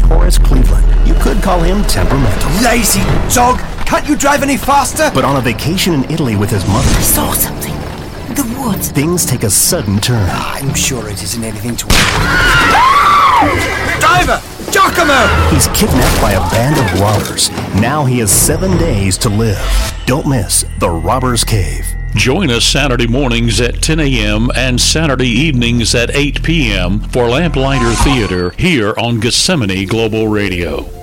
Horace Cleveland. You could call him temperamental. Lazy dog! Can't you drive any faster? But on a vacation in Italy with his mother, I saw something. The woods. things take a sudden turn. I'm sure it isn't anything to worry about. Driver! Giacomo! He's kidnapped by a band of robbers. Now he has 7 days to live. Don't miss The Robber's Cave. Join us Saturday mornings at 10 a.m. and Saturday evenings at 8 p.m. for Lamplighter Theater here on Gethsemane Global Radio.